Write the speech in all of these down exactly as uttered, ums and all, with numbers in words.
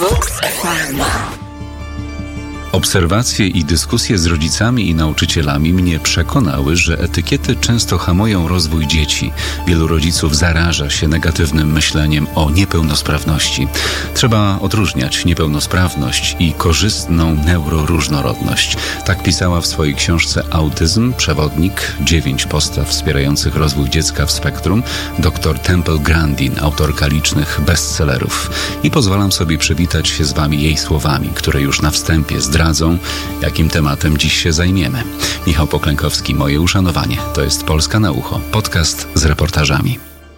Obserwacje i dyskusje z rodzicami i nauczycielami mnie przekonały, że etykiety często hamują rozwój dzieci. Wielu rodziców zaraża się negatywnym myśleniem o niepełnosprawności. Trzeba odróżniać niepełnosprawność i korzystną neuroróżnorodność. Tak pisała w swojej książce Autyzm, przewodnik, dziewięć postaw wspierających rozwój dziecka w spektrum, dr Temple Grandin, autorka licznych bestsellerów. I pozwalam sobie przywitać się z Wami jej słowami, które już na wstępie zdradzą, jakim tematem dziś się zajmiemy. Michał Poklękowski, moje uszanowanie. To jest Polska na ucho, podcast z reportażami.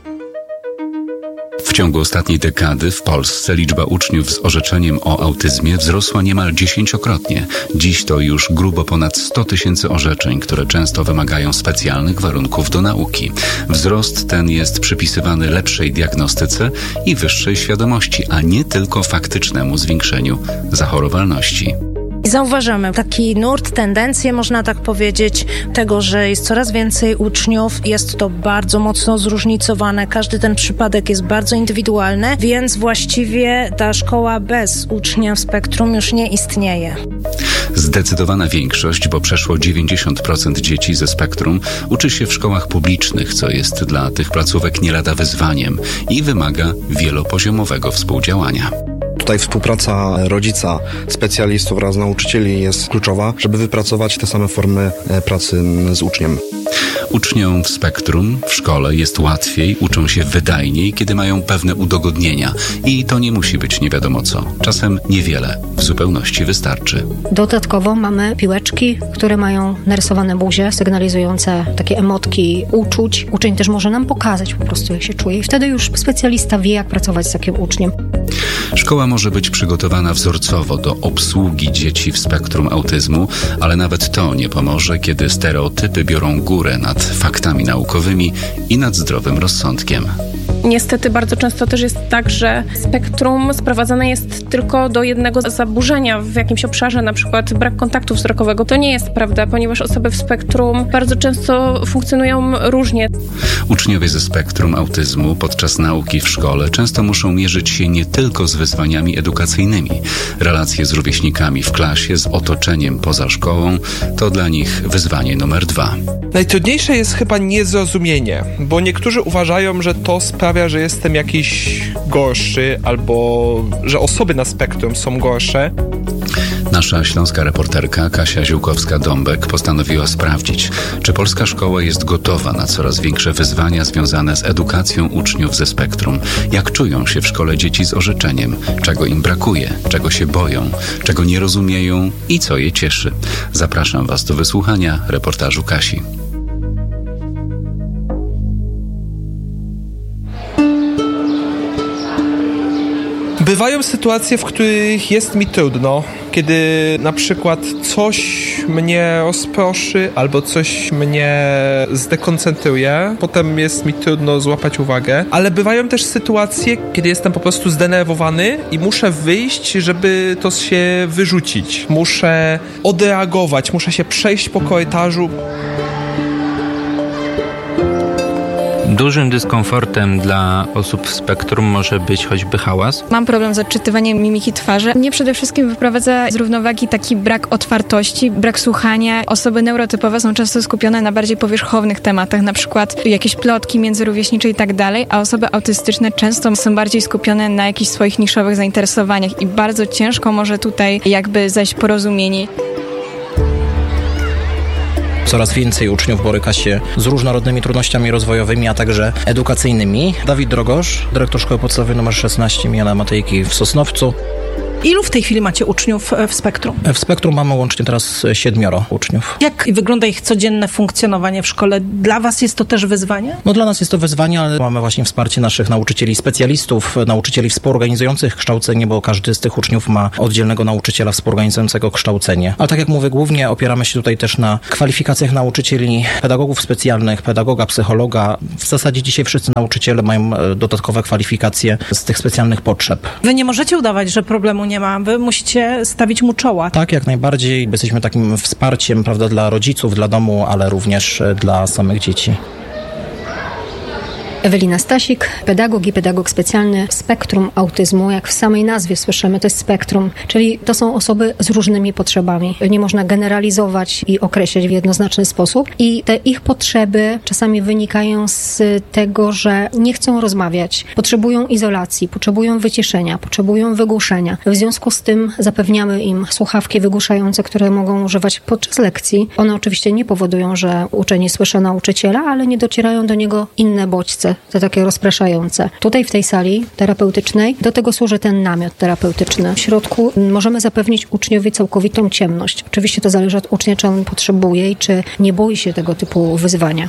W ciągu ostatniej dekady w Polsce liczba uczniów z orzeczeniem o autyzmie wzrosła niemal dziesięciokrotnie. Dziś to już grubo ponad sto tysięcy orzeczeń, które często wymagają specjalnych warunków do nauki. Wzrost ten jest przypisywany lepszej diagnostyce i wyższej świadomości, a nie tylko faktycznemu zwiększeniu zachorowalności. I zauważamy taki nurt, tendencję, można tak powiedzieć, tego, że jest coraz więcej uczniów. Jest to bardzo mocno zróżnicowane. Każdy ten przypadek jest bardzo indywidualny, więc właściwie ta szkoła bez ucznia w spektrum już nie istnieje. Zdecydowana większość, bo przeszło dziewięćdziesiąt procent dzieci ze spektrum uczy się w szkołach publicznych, co jest dla tych placówek nie lada wyzwaniem i wymaga wielopoziomowego współdziałania. Tutaj współpraca rodzica, specjalistów oraz nauczycieli jest kluczowa, żeby wypracować te same formy pracy z uczniem. Uczniom w spektrum w szkole jest łatwiej, uczą się wydajniej, kiedy mają pewne udogodnienia. I to nie musi być nie wiadomo co. Czasem niewiele, w zupełności wystarczy. Dodatkowo mamy piłeczki, które mają narysowane buzie, sygnalizujące takie emotki uczuć. Uczeń też może nam pokazać po prostu, jak się czuje. I wtedy już specjalista wie, jak pracować z takim uczniem. Szkoła może być przygotowana wzorcowo do obsługi dzieci w spektrum autyzmu, ale nawet to nie pomoże, kiedy stereotypy biorą górę nad faktami naukowymi i nad zdrowym rozsądkiem. Niestety bardzo często też jest tak, że spektrum sprowadzane jest tylko do jednego zaburzenia w jakimś obszarze, na przykład brak kontaktu wzrokowego. To nie jest prawda, ponieważ osoby w spektrum bardzo często funkcjonują różnie. Uczniowie ze spektrum autyzmu podczas nauki w szkole często muszą mierzyć się nie tylko z wyzwaniami edukacyjnymi. Relacje z rówieśnikami w klasie, z otoczeniem poza szkołą to dla nich wyzwanie numer dwa. Najtrudniejsze jest chyba niezrozumienie, bo niektórzy uważają, że to sprawia, że jestem jakiś gorszy albo że osoby na spektrum są gorsze. Nasza śląska reporterka Kasia Ziółkowska-Dąbek postanowiła sprawdzić, czy polska szkoła jest gotowa na coraz większe wyzwania związane z edukacją uczniów ze spektrum. Jak czują się w szkole dzieci z orzeczeniem, czego im brakuje, czego się boją, czego nie rozumieją i co je cieszy. Zapraszam Was do wysłuchania reportażu Kasi. Bywają sytuacje, w których jest mi trudno, kiedy na przykład coś mnie rozproszy albo coś mnie zdekoncentruje, potem jest mi trudno złapać uwagę, ale bywają też sytuacje, kiedy jestem po prostu zdenerwowany i muszę wyjść, żeby to się wyrzucić. Muszę odreagować, muszę się przejść po korytarzu. Dużym dyskomfortem dla osób w spektrum może być choćby hałas. Mam problem z odczytywaniem mimiki twarzy. Mnie przede wszystkim wyprowadza z równowagi taki brak otwartości, brak słuchania. Osoby neurotypowe są często skupione na bardziej powierzchownych tematach, na przykład jakieś plotki międzyrówieśnicze i tak dalej, a osoby autystyczne często są bardziej skupione na jakichś swoich niszowych zainteresowaniach i bardzo ciężko może tutaj jakby zajść porozumienie. Coraz więcej uczniów boryka się z różnorodnymi trudnościami rozwojowymi, a także edukacyjnymi. Dawid Drogosz, dyrektor Szkoły Podstawowej nr szesnaście Mijana Matejki w Sosnowcu. Ilu w tej chwili macie uczniów w spektrum? W spektrum mamy łącznie teraz siedmioro uczniów. Jak wygląda ich codzienne funkcjonowanie w szkole? Dla was jest to też wyzwanie? No dla nas jest to wyzwanie, ale mamy właśnie wsparcie naszych nauczycieli specjalistów, nauczycieli współorganizujących kształcenie, bo każdy z tych uczniów ma oddzielnego nauczyciela współorganizującego kształcenie. Ale tak jak mówię, głównie opieramy się tutaj też na kwalifikacjach nauczycieli, pedagogów specjalnych, pedagoga, psychologa. W zasadzie dzisiaj wszyscy nauczyciele mają dodatkowe kwalifikacje z tych specjalnych potrzeb. Wy nie możecie udawać, że problemu nie ma. Wy musicie stawić mu czoła. Tak, jak najbardziej. Jesteśmy takim wsparciem, prawda, dla rodziców, dla domu, ale również dla samych dzieci. Ewelina Stasik, pedagog i pedagog specjalny spektrum autyzmu. Jak w samej nazwie słyszymy, to jest spektrum, czyli to są osoby z różnymi potrzebami. Nie można generalizować i określić w jednoznaczny sposób. I te ich potrzeby czasami wynikają z tego, że nie chcą rozmawiać, potrzebują izolacji, potrzebują wyciszenia, potrzebują wygłuszenia. W związku z tym zapewniamy im słuchawki wygłuszające, które mogą używać podczas lekcji. One oczywiście nie powodują, że uczeń nie słyszy nauczyciela, ale nie docierają do niego inne bodźce, te takie rozpraszające. Tutaj w tej sali terapeutycznej do tego służy ten namiot terapeutyczny. W środku możemy zapewnić uczniowi całkowitą ciemność. Oczywiście to zależy od ucznia, czy on potrzebuje i czy nie boi się tego typu wyzwania.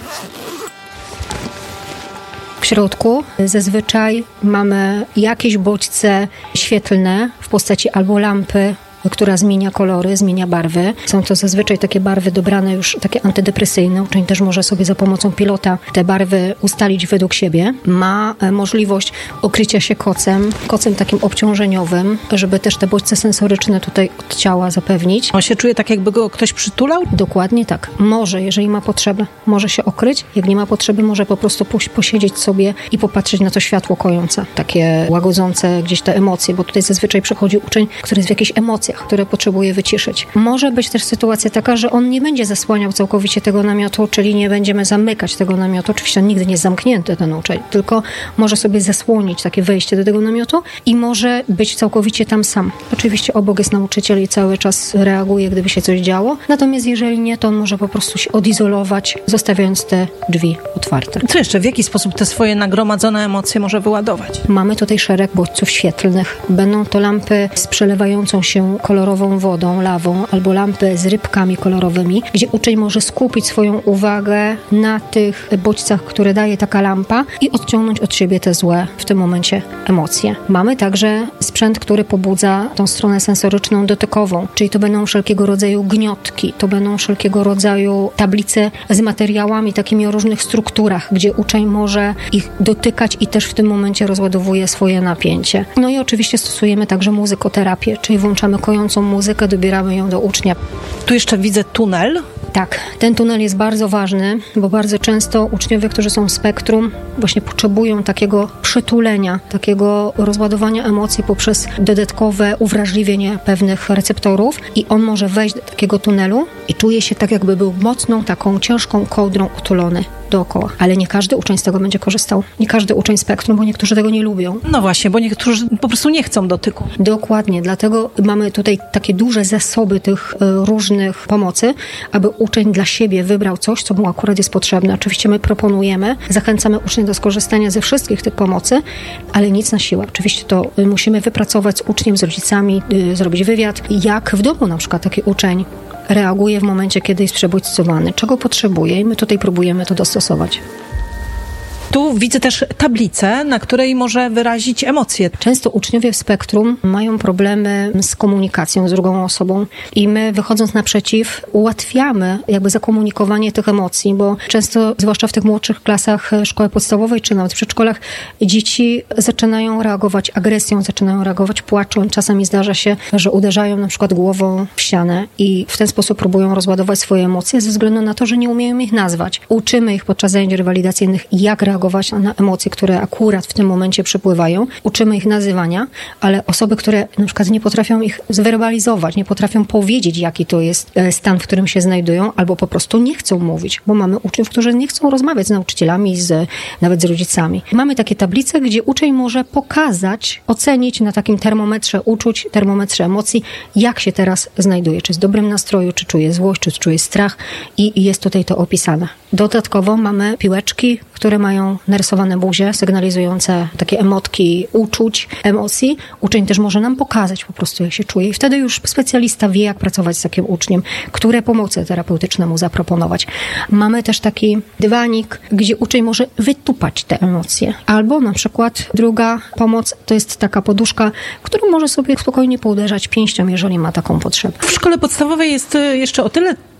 W środku zazwyczaj mamy jakieś bodźce świetlne w postaci albo lampy, która zmienia kolory, zmienia barwy. Są to zazwyczaj takie barwy dobrane już, takie antydepresyjne. Uczeń też może sobie za pomocą pilota te barwy ustalić według siebie. Ma możliwość okrycia się kocem, kocem takim obciążeniowym, żeby też te bodźce sensoryczne tutaj od ciała zapewnić. On się czuje tak, jakby go ktoś przytulał? Dokładnie tak. Może, jeżeli ma potrzebę, może się okryć. Jak nie ma potrzeby, może po prostu posiedzieć sobie i popatrzeć na to światło kojące, takie łagodzące gdzieś te emocje, bo tutaj zazwyczaj przychodzi uczeń, który jest w jakichś emocjach, które potrzebuje wyciszyć. Może być też sytuacja taka, że on nie będzie zasłaniał całkowicie tego namiotu, czyli nie będziemy zamykać tego namiotu. Oczywiście on nigdy nie jest zamknięty, ten uczeń, tylko może sobie zasłonić takie wejście do tego namiotu i może być całkowicie tam sam. Oczywiście obok jest nauczyciel i cały czas reaguje, gdyby się coś działo. Natomiast jeżeli nie, to on może po prostu się odizolować, zostawiając te drzwi otwarte. Co jeszcze? W jaki sposób te swoje nagromadzone emocje może wyładować? Mamy tutaj szereg bodźców świetlnych. Będą to lampy z przelewającą się kolorową wodą, lawą, albo lampy z rybkami kolorowymi, gdzie uczeń może skupić swoją uwagę na tych bodźcach, które daje taka lampa i odciągnąć od siebie te złe w tym momencie emocje. Mamy także sprzęt, który pobudza tą stronę sensoryczną dotykową, czyli to będą wszelkiego rodzaju gniotki, to będą wszelkiego rodzaju tablice z materiałami takimi o różnych strukturach, gdzie uczeń może ich dotykać i też w tym momencie rozładowuje swoje napięcie. No i oczywiście stosujemy także muzykoterapię, czyli włączamy kojącą muzykę, dobieramy ją do ucznia. Tu jeszcze widzę tunel. Tak, ten tunel jest bardzo ważny, bo bardzo często uczniowie, którzy są w spektrum, właśnie potrzebują takiego przytulenia, takiego rozładowania emocji poprzez dodatkowe uwrażliwienie pewnych receptorów i on może wejść do takiego tunelu i czuje się tak, jakby był mocną, taką ciężką kołdrą utulony dookoła. Ale nie każdy uczeń z tego będzie korzystał. Nie każdy uczeń spektrum, bo niektórzy tego nie lubią. No właśnie, bo niektórzy po prostu nie chcą dotyku. Dokładnie, dlatego mamy tutaj takie duże zasoby tych y, różnych pomocy, aby uczeń dla siebie wybrał coś, co mu akurat jest potrzebne. Oczywiście my proponujemy, zachęcamy ucznia do skorzystania ze wszystkich tych pomocy, ale nic na siłę. Oczywiście to y, musimy wypracować z uczniem, z rodzicami, y, zrobić wywiad. Jak w domu na przykład taki uczeń reaguje w momencie, kiedy jest przebodźcowany, czego potrzebuje i my tutaj próbujemy to dostosować. Tu widzę też tablicę, na której może wyrazić emocje. Często uczniowie w spektrum mają problemy z komunikacją z drugą osobą i my, wychodząc naprzeciw, ułatwiamy jakby zakomunikowanie tych emocji, bo często, zwłaszcza w tych młodszych klasach szkoły podstawowej czy nawet w przedszkolach, dzieci zaczynają reagować agresją, zaczynają reagować płaczem. Czasami zdarza się, że uderzają na przykład głową w ścianę i w ten sposób próbują rozładować swoje emocje ze względu na to, że nie umieją ich nazwać. Uczymy ich podczas zajęć rewalidacyjnych, jak reagować na emocje, które akurat w tym momencie przypływają. Uczymy ich nazywania, ale osoby, które na przykład nie potrafią ich zwerbalizować, nie potrafią powiedzieć, jaki to jest stan, w którym się znajdują, albo po prostu nie chcą mówić, bo mamy uczniów, którzy nie chcą rozmawiać z nauczycielami, z, nawet z rodzicami. Mamy takie tablice, gdzie uczeń może pokazać, ocenić na takim termometrze uczuć, termometrze emocji, jak się teraz znajduje, czy jest w dobrym nastroju, czy czuje złość, czy czuje strach i jest tutaj to opisane. Dodatkowo mamy piłeczki, które mają narysowane buzie, sygnalizujące takie emotki uczuć, emocji. Uczeń też może nam pokazać po prostu, jak się czuje i wtedy już specjalista wie, jak pracować z takim uczniem, które pomocy terapeutyczne mu zaproponować. Mamy też taki dywanik, gdzie uczeń może wytupać te emocje. Albo na przykład druga pomoc to jest taka poduszka, którą może sobie spokojnie pouderzać pięścią, jeżeli ma taką potrzebę. W szkole podstawowej jest jeszcze o tyle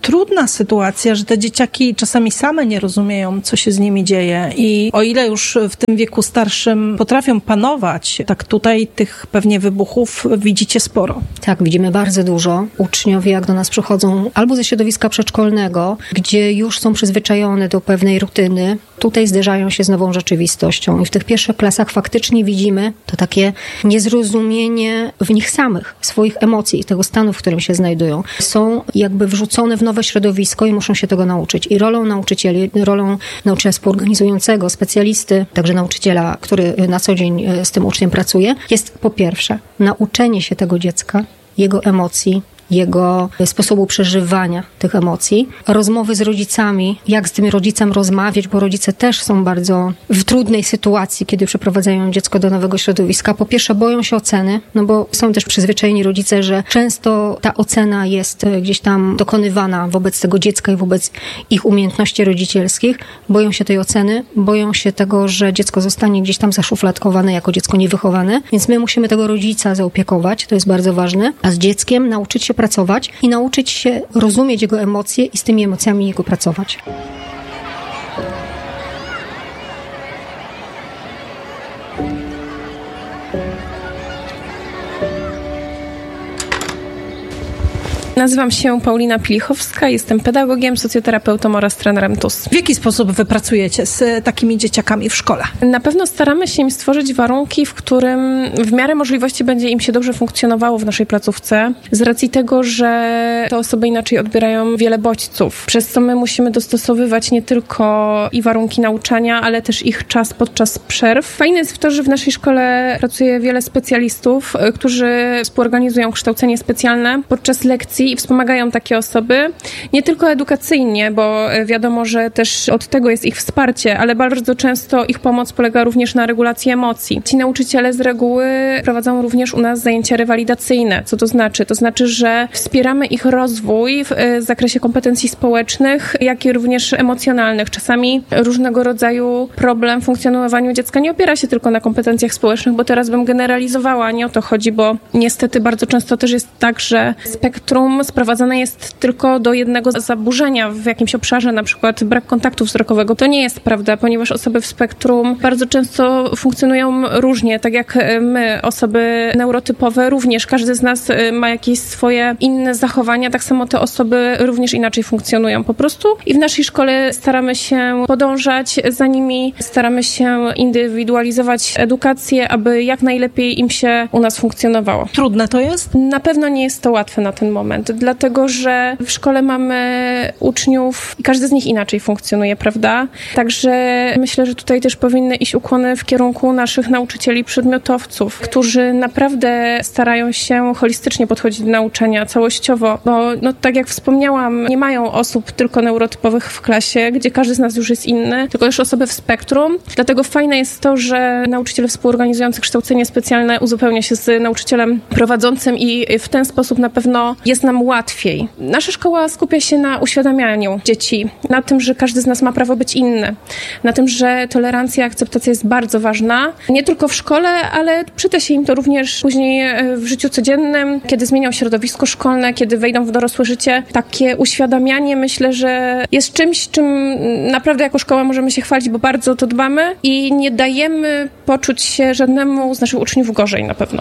trudna sytuacja, że te dzieciaki czasami same nie rozumieją, co się z nimi dzieje i o ile już w tym wieku starszym potrafią panować, tak tutaj tych pewnie wybuchów widzicie sporo. Tak, widzimy bardzo dużo. Uczniowie jak do nas przychodzą albo ze środowiska przedszkolnego, gdzie już są przyzwyczajone do pewnej rutyny, tutaj zderzają się z nową rzeczywistością i w tych pierwszych klasach faktycznie widzimy to takie niezrozumienie w nich samych, swoich emocji, tego stanu, w którym się znajdują. Są jakby wrzucone w nowe środowisko i muszą się tego nauczyć. I rolą nauczycieli, rolą nauczyciela współorganizującego, specjalisty, także nauczyciela, który na co dzień z tym uczniem pracuje, jest po pierwsze nauczenie się tego dziecka, jego emocji, jego sposobu przeżywania tych emocji, rozmowy z rodzicami, jak z tym rodzicem rozmawiać, bo rodzice też są bardzo w trudnej sytuacji, kiedy przeprowadzają dziecko do nowego środowiska. Po pierwsze boją się oceny, no bo są też przyzwyczajeni rodzice, że często ta ocena jest gdzieś tam dokonywana wobec tego dziecka i wobec ich umiejętności rodzicielskich. Boją się tej oceny, boją się tego, że dziecko zostanie gdzieś tam zaszufladkowane jako dziecko niewychowane, więc my musimy tego rodzica zaopiekować, to jest bardzo ważne, a z dzieckiem nauczyć się pracować i nauczyć się rozumieć jego emocje i z tymi emocjami jego pracować. Nazywam się Paulina Pilichowska, jestem pedagogiem, socjoterapeutą oraz trenerem T U S. W jaki sposób wy pracujecie z takimi dzieciakami w szkole? Na pewno staramy się im stworzyć warunki, w którym w miarę możliwości będzie im się dobrze funkcjonowało w naszej placówce, z racji tego, że te osoby inaczej odbierają wiele bodźców, przez co my musimy dostosowywać nie tylko i warunki nauczania, ale też ich czas podczas przerw. Fajne jest to, że w naszej szkole pracuje wiele specjalistów, którzy współorganizują kształcenie specjalne podczas lekcji i wspomagają takie osoby, nie tylko edukacyjnie, bo wiadomo, że też od tego jest ich wsparcie, ale bardzo często ich pomoc polega również na regulacji emocji. Ci nauczyciele z reguły prowadzą również u nas zajęcia rewalidacyjne. Co to znaczy? To znaczy, że wspieramy ich rozwój w zakresie kompetencji społecznych, jak i również emocjonalnych. Czasami różnego rodzaju problem w funkcjonowaniu dziecka nie opiera się tylko na kompetencjach społecznych, bo teraz bym generalizowała, nie o to chodzi, bo niestety bardzo często też jest tak, że spektrum sprowadzane jest tylko do jednego zaburzenia w jakimś obszarze, na przykład brak kontaktu wzrokowego. To nie jest prawda, ponieważ osoby w spektrum bardzo często funkcjonują różnie, tak jak my, osoby neurotypowe również. Każdy z nas ma jakieś swoje inne zachowania, tak samo te osoby również inaczej funkcjonują po prostu i w naszej szkole staramy się podążać za nimi, staramy się indywidualizować edukację, aby jak najlepiej im się u nas funkcjonowało. Trudne to jest? Na pewno nie jest to łatwe na ten moment, dlatego że w szkole mamy uczniów i każdy z nich inaczej funkcjonuje, prawda? Także myślę, że tutaj też powinny iść ukłony w kierunku naszych nauczycieli przedmiotowców, którzy naprawdę starają się holistycznie podchodzić do nauczania całościowo, bo no, tak jak wspomniałam, nie mają osób tylko neurotypowych w klasie, gdzie każdy z nas już jest inny, tylko też osoby w spektrum. Dlatego fajne jest to, że nauczyciel współorganizujący kształcenie specjalne uzupełnia się z nauczycielem prowadzącym i w ten sposób na pewno jest nam łatwiej. Nasza szkoła skupia się na uświadamianiu dzieci, na tym, że każdy z nas ma prawo być inny, na tym, że tolerancja i akceptacja jest bardzo ważna, nie tylko w szkole, ale przyda się im to również później w życiu codziennym, kiedy zmienią środowisko szkolne, kiedy wejdą w dorosłe życie. Takie uświadamianie myślę, że jest czymś, czym naprawdę jako szkoła możemy się chwalić, bo bardzo o to dbamy i nie dajemy poczuć się żadnemu z naszych uczniów gorzej na pewno.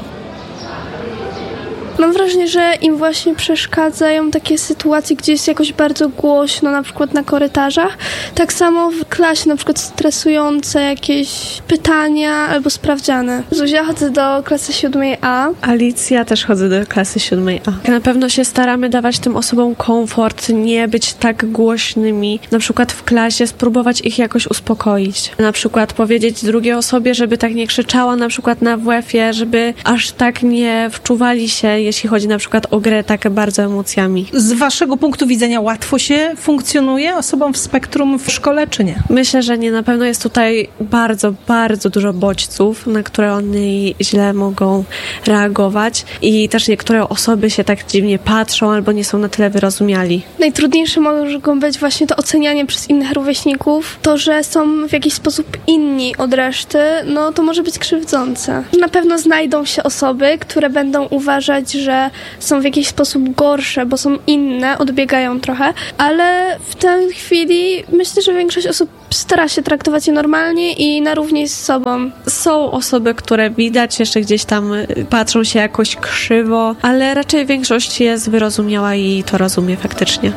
Mam wrażenie, że im właśnie przeszkadzają takie sytuacje, gdzie jest jakoś bardzo głośno, na przykład na korytarzach. Tak samo w klasie, na przykład stresujące jakieś pytania albo sprawdziany. Zuzia, chodzę do klasy siódmej A. Alicja, też chodzę do klasy siódmej A. Na pewno się staramy dawać tym osobom komfort, nie być tak głośnymi. Na przykład w klasie spróbować ich jakoś uspokoić. Na przykład powiedzieć drugiej osobie, żeby tak nie krzyczała na przykład na W F-ie, żeby aż tak nie wczuwali się, jeśli chodzi na przykład o grę tak bardzo emocjami. Z waszego punktu widzenia łatwo się funkcjonuje osobom w spektrum w szkole, czy nie? Myślę, że nie. Na pewno jest tutaj bardzo, bardzo dużo bodźców, na które oni źle mogą reagować i też niektóre osoby się tak dziwnie patrzą albo nie są na tyle wyrozumiali. Najtrudniejsze mogą być właśnie to ocenianie przez innych rówieśników. To, że są w jakiś sposób inni od reszty, no to może być krzywdzące. Na pewno znajdą się osoby, które będą uważać, że są w jakiś sposób gorsze, bo są inne, odbiegają trochę, ale w tej chwili myślę, że większość osób stara się traktować je normalnie i na równi z sobą. Są osoby, które widać jeszcze gdzieś tam patrzą się jakoś krzywo, ale raczej większość jest wyrozumiała i to rozumie faktycznie.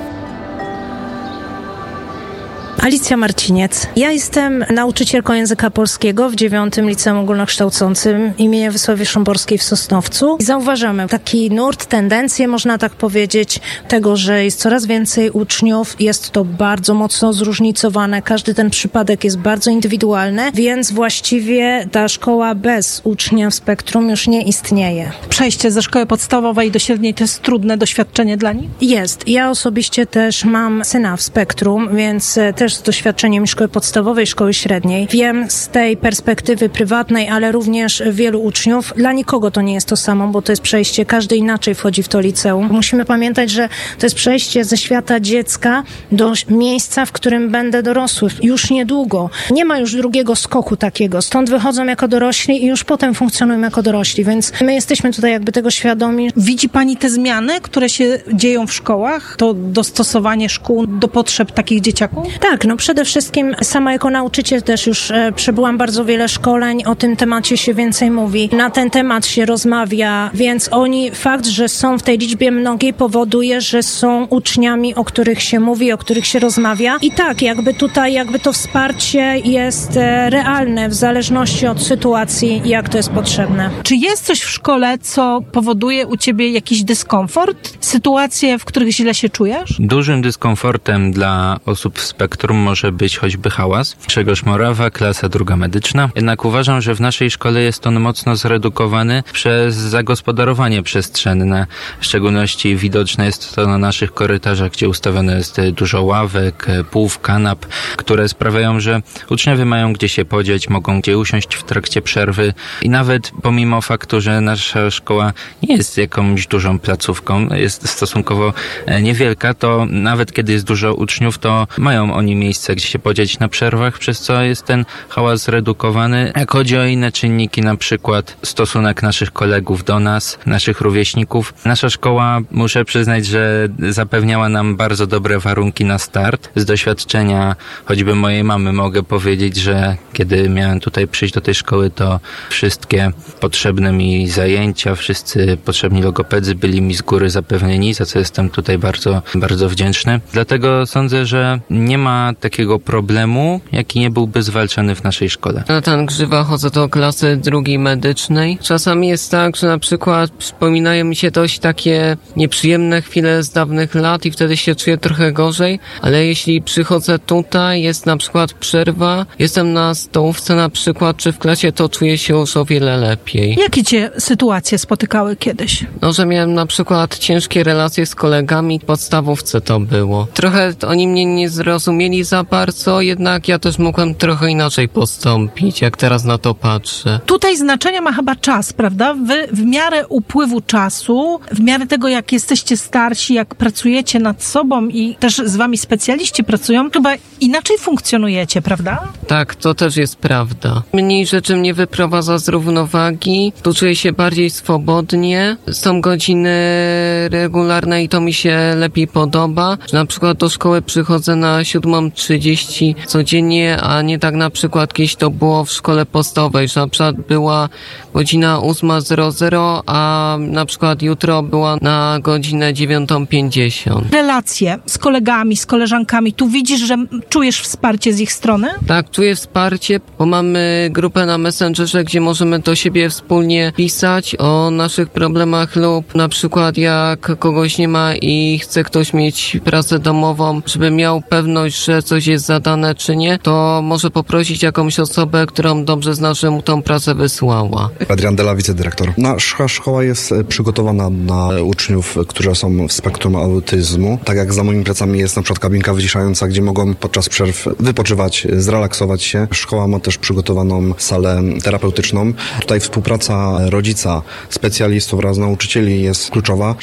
Alicja Marciniec. Ja jestem nauczycielką języka polskiego w dziewiątym Liceum Ogólnokształcącym imienia Wysławy Szymborskiej w Sosnowcu. I zauważamy taki nurt, tendencję, można tak powiedzieć, tego, że jest coraz więcej uczniów. Jest to bardzo mocno zróżnicowane. Każdy ten przypadek jest bardzo indywidualny, więc właściwie ta szkoła bez ucznia w spektrum już nie istnieje. Przejście ze szkoły podstawowej do średniej to jest trudne doświadczenie dla nich? Jest. Ja osobiście też mam syna w spektrum, więc też z doświadczeniem szkoły podstawowej, szkoły średniej. Wiem z tej perspektywy prywatnej, ale również wielu uczniów. Dla nikogo to nie jest to samo, bo to jest przejście, każdy inaczej wchodzi w to liceum. Musimy pamiętać, że to jest przejście ze świata dziecka do miejsca, w którym będę dorosły. Już niedługo. Nie ma już drugiego skoku takiego. Stąd wychodzą jako dorośli i już potem funkcjonują jako dorośli, więc my jesteśmy tutaj jakby tego świadomi. Widzi Pani te zmiany, które się dzieją w szkołach? To dostosowanie szkół do potrzeb takich dzieciaków? Tak, no przede wszystkim sama jako nauczyciel też już e, przebyłam bardzo wiele szkoleń, o tym temacie się więcej mówi, na ten temat się rozmawia, więc oni, fakt, że są w tej liczbie mnogiej powoduje, że są uczniami, o których się mówi, o których się rozmawia i tak, jakby tutaj, jakby to wsparcie jest e, realne w zależności od sytuacji, jak to jest potrzebne. Czy jest coś w szkole, co powoduje u Ciebie jakiś dyskomfort? Sytuacje, w których źle się czujesz? Dużym dyskomfortem dla osób w spektrum może być choćby hałas. Grzegorz Morawa, klasa druga medyczna. Jednak uważam, że w naszej szkole jest on mocno zredukowany przez zagospodarowanie przestrzenne. W szczególności widoczne jest to na naszych korytarzach, gdzie ustawione jest dużo ławek, półw, kanap, które sprawiają, że uczniowie mają gdzie się podzieć, mogą gdzie usiąść w trakcie przerwy i nawet pomimo faktu, że nasza szkoła nie jest jakąś dużą placówką, jest stosunkowo niewielka, to nawet kiedy jest dużo uczniów, to mają oni miejsce, gdzie się podzieć na przerwach, przez co jest ten hałas zredukowany. Jak chodzi o inne czynniki, na przykład stosunek naszych kolegów do nas, naszych rówieśników, nasza szkoła, muszę przyznać, że zapewniała nam bardzo dobre warunki na start. Z doświadczenia choćby mojej mamy mogę powiedzieć, że kiedy miałem tutaj przyjść do tej szkoły, to wszystkie potrzebne mi zajęcia, wszyscy potrzebni logopedzy byli mi z góry zapewnieni, za co jestem tutaj bardzo, bardzo wdzięczny. Dlatego sądzę, że nie ma takiego problemu, jaki nie byłby zwalczany w naszej szkole. Natan Grzywa, chodzę do klasy drugiej medycznej. Czasami jest tak, że na przykład przypominają mi się dość takie nieprzyjemne chwile z dawnych lat i wtedy się czuję trochę gorzej, ale jeśli przychodzę tutaj, jest na przykład przerwa, jestem na stołówce na przykład, czy w klasie, to czuję się już o wiele lepiej. Jakie Cię sytuacje spotykały kiedyś? No, że miałem na przykład ciężkie relacje z kolegami, w podstawówce to było. Trochę oni mnie nie zrozumieli za bardzo, jednak ja też mogłem trochę inaczej postąpić, jak teraz na to patrzę. Tutaj znaczenie ma chyba czas, prawda? Wy w miarę upływu czasu, w miarę tego, jak jesteście starsi, jak pracujecie nad sobą i też z wami specjaliści pracują, chyba inaczej funkcjonujecie, prawda? Tak, to też jest prawda. Mniej rzeczy mnie wyprowadza z równowagi, tu czuję się bardziej swobodnie, są godziny regularne i to mi się lepiej podoba. Na przykład do szkoły przychodzę na siódma trzydzieści codziennie, a nie tak na przykład kiedyś to było w szkole podstawowej, że na przykład była godzina ósma zero zero, a na przykład jutro była na godzinę dziewiąta pięćdziesiąt. Relacje z kolegami, z koleżankami, tu widzisz, że czujesz wsparcie z ich strony? Tak, czuję wsparcie, bo mamy grupę na Messengerze, gdzie możemy do siebie wspólnie pisać o naszych problemach lub na przykład jak kogoś nie ma i chce ktoś mieć pracę domową, żeby miał pewność, że coś jest zadane czy nie, to może poprosić jakąś osobę, którą dobrze zna, że mu tą pracę wysłała. Adrian Dela, wicedyrektor. Nasza szkoła jest przygotowana na uczniów, którzy są w spektrum autyzmu. Tak jak za moimi plecami jest na przykład kabinka wyciszająca, gdzie mogą podczas przerw wypoczywać, zrelaksować się. Szkoła ma też przygotowaną salę terapeutyczną. Tutaj współpraca rodzica, specjalistów oraz nauczycieli jest kluczowa, żeby wypracować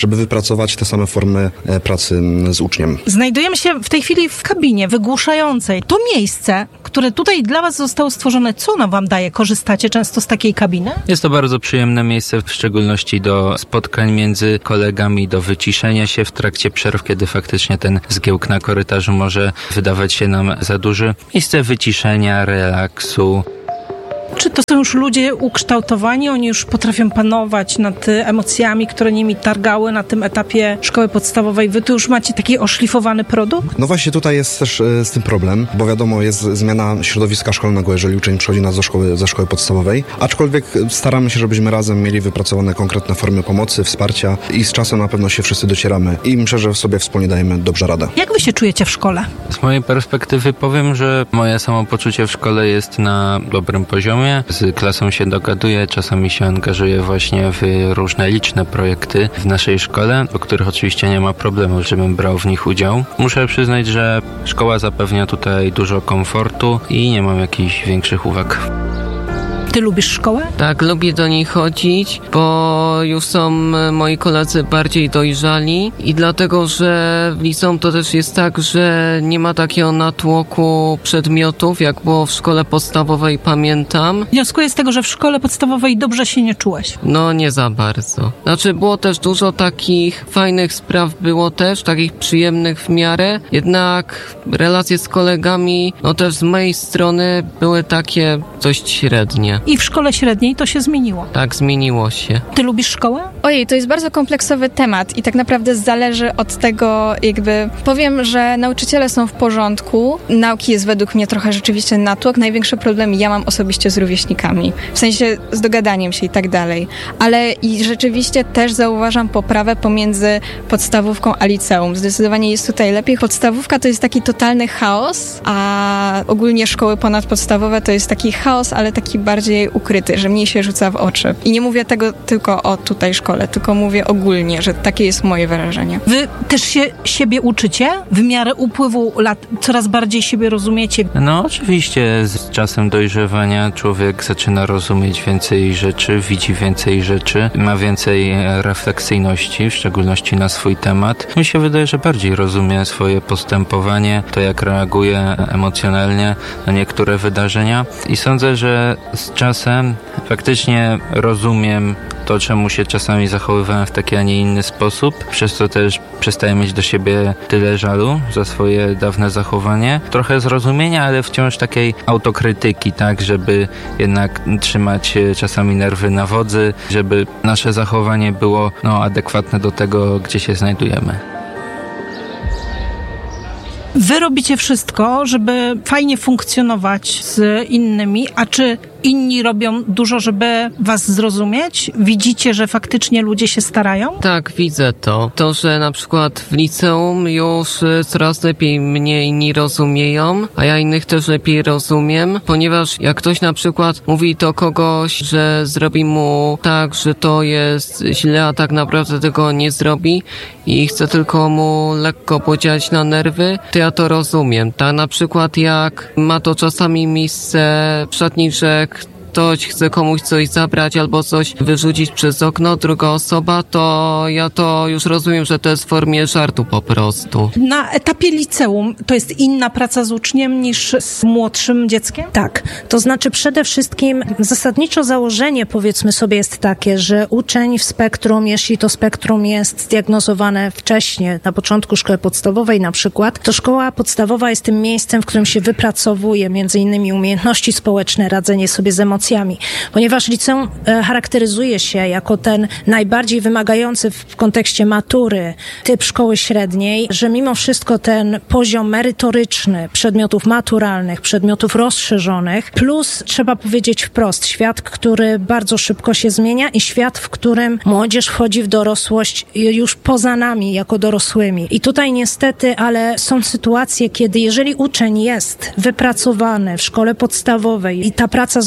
wypracować te same formy pracy z uczniem. Znajdujemy się w tej chwili w kabinie wygłuszającej. To miejsce, które tutaj dla was zostało stworzone, co ono wam daje? Korzystacie często z takiej kabiny? Jest to bardzo przyjemne miejsce, w szczególności do spotkań między kolegami, do wyciszenia się w trakcie przerw, kiedy faktycznie ten zgiełk na korytarzu może wydawać się nam za duży. Miejsce wyciszenia, relaksu. Czy to są już ludzie ukształtowani? Oni już potrafią panować nad emocjami, które nimi targały na tym etapie szkoły podstawowej. Wy tu już macie taki oszlifowany produkt? No właśnie tutaj jest też z tym problem, bo wiadomo, jest zmiana środowiska szkolnego, jeżeli uczeń przychodzi nas do szkoły, ze szkoły podstawowej. Aczkolwiek staramy się, żebyśmy razem mieli wypracowane konkretne formy pomocy, wsparcia i z czasem na pewno się wszyscy docieramy i myślę, że sobie wspólnie dajemy dobrze radę. Jak wy się czujecie w szkole? Z mojej perspektywy powiem, że moje samopoczucie w szkole jest na dobrym poziomie. Z klasą się dogaduję, czasami się angażuję właśnie w różne liczne projekty w naszej szkole, o których oczywiście nie ma problemu, żebym brał w nich udział. Muszę przyznać, że szkoła zapewnia tutaj dużo komfortu i nie mam jakichś większych uwag. Ty lubisz szkołę? Tak, lubię do niej chodzić, bo już są moi koledzy bardziej dojrzali i dlatego, że w liceum to też jest tak, że nie ma takiego natłoku przedmiotów, jak było w szkole podstawowej, pamiętam. Wnioskuję z tego, że w szkole podstawowej dobrze się nie czułeś. No, nie za bardzo. Znaczy, było też dużo takich fajnych spraw, było też, takich przyjemnych w miarę, jednak relacje z kolegami, no też z mojej strony były takie dość średnie. I w szkole średniej to się zmieniło. Tak, zmieniło się. Ty lubisz szkołę? Ojej, to jest bardzo kompleksowy temat i tak naprawdę zależy od tego, jakby powiem, że nauczyciele są w porządku, nauki jest według mnie trochę rzeczywiście natłok. Największy problem ja mam osobiście z rówieśnikami, w sensie z dogadaniem się i tak dalej, ale i rzeczywiście też zauważam poprawę pomiędzy podstawówką a liceum. Zdecydowanie jest tutaj lepiej. Podstawówka to jest taki totalny chaos, a ogólnie szkoły ponadpodstawowe to jest taki chaos, ale taki bardziej ukryty, że mniej się rzuca w oczy. I nie mówię tego tylko o tutaj szkole, tylko mówię ogólnie, że takie jest moje wrażenie. Wy też się siebie uczycie? W miarę upływu lat coraz bardziej siebie rozumiecie? No oczywiście, z czasem dojrzewania człowiek zaczyna rozumieć więcej rzeczy, widzi więcej rzeczy, ma więcej refleksyjności, w szczególności na swój temat. Mi się wydaje, że bardziej rozumie swoje postępowanie, to jak reaguje emocjonalnie na niektóre wydarzenia i sądzę, że z czasem faktycznie rozumiem to, czemu się czasami zachowywałem w taki, a nie inny sposób. Przez to też przestaję mieć do siebie tyle żalu za swoje dawne zachowanie. Trochę zrozumienia, ale wciąż takiej autokrytyki, tak, żeby jednak trzymać czasami nerwy na wodzy, żeby nasze zachowanie było no, adekwatne do tego, gdzie się znajdujemy. Wy robicie wszystko, żeby fajnie funkcjonować z innymi, a czy inni robią dużo, żeby was zrozumieć? Widzicie, że faktycznie ludzie się starają? Tak, widzę to. To, że na przykład w liceum już coraz lepiej mnie inni rozumieją, a ja innych też lepiej rozumiem, ponieważ jak ktoś na przykład mówi do kogoś, że zrobi mu tak, że to jest źle, a tak naprawdę tego nie zrobi i chce tylko mu lekko podziałać na nerwy, to ja to rozumiem. Tak na przykład jak ma to czasami miejsce w szatni, że ktoś chce komuś coś zabrać albo coś wyrzucić przez okno, druga osoba, to ja to już rozumiem, że to jest w formie żartu po prostu. Na etapie liceum to jest inna praca z uczniem niż z młodszym dzieckiem? Tak, to znaczy przede wszystkim zasadniczo założenie, powiedzmy sobie, jest takie, że uczeń w spektrum, jeśli to spektrum jest zdiagnozowane wcześniej, na początku szkoły podstawowej na przykład, to szkoła podstawowa jest tym miejscem, w którym się wypracowuje między innymi umiejętności społeczne, radzenie sobie z emocjami, ponieważ liceum e, charakteryzuje się jako ten najbardziej wymagający w, w kontekście matury typ szkoły średniej, że mimo wszystko ten poziom merytoryczny przedmiotów maturalnych, przedmiotów rozszerzonych, plus trzeba powiedzieć wprost, świat, który bardzo szybko się zmienia i świat, w którym młodzież wchodzi w dorosłość już poza nami jako dorosłymi. I tutaj niestety, ale są sytuacje, kiedy jeżeli uczeń jest wypracowany w szkole podstawowej i ta praca została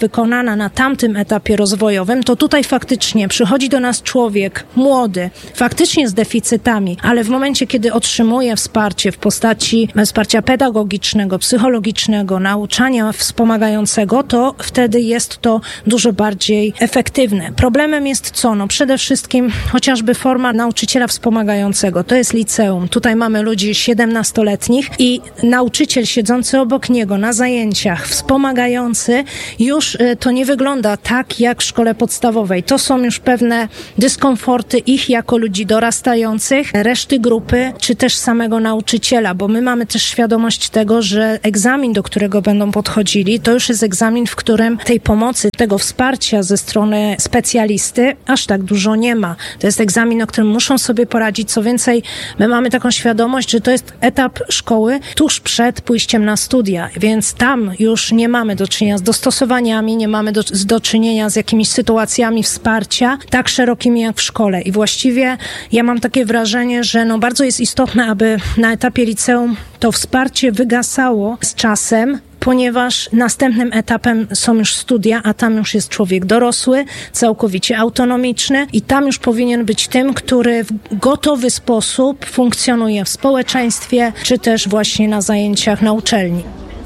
wykonana na tamtym etapie rozwojowym, to tutaj faktycznie przychodzi do nas człowiek młody, faktycznie z deficytami, ale w momencie, kiedy otrzymuje wsparcie w postaci wsparcia pedagogicznego, psychologicznego, nauczania wspomagającego, to wtedy jest to dużo bardziej efektywne. Problemem jest co? No przede wszystkim chociażby forma nauczyciela wspomagającego. To jest liceum. Tutaj mamy ludzi siedemnastoletnich i nauczyciel siedzący obok niego na zajęciach, wspomagający, już to nie wygląda tak jak w szkole podstawowej. To są już pewne dyskomforty ich jako ludzi dorastających, reszty grupy, czy też samego nauczyciela, bo my mamy też świadomość tego, że egzamin, do którego będą podchodzili, to już jest egzamin, w którym tej pomocy, tego wsparcia ze strony specjalisty aż tak dużo nie ma. To jest egzamin, o którym muszą sobie poradzić. Co więcej, my mamy taką świadomość, że to jest etap szkoły tuż przed pójściem na studia, więc tam już nie mamy do czynienia z dostosowaniami, nie mamy do, do czynienia z jakimiś sytuacjami wsparcia tak szerokimi jak w szkole. I właściwie ja mam takie wrażenie, że no bardzo jest istotne, aby na etapie liceum to wsparcie wygasało z czasem, ponieważ następnym etapem są już studia, a tam już jest człowiek dorosły, całkowicie autonomiczny i tam już powinien być tym, który w gotowy sposób funkcjonuje w społeczeństwie, czy też właśnie na zajęciach na uczelni.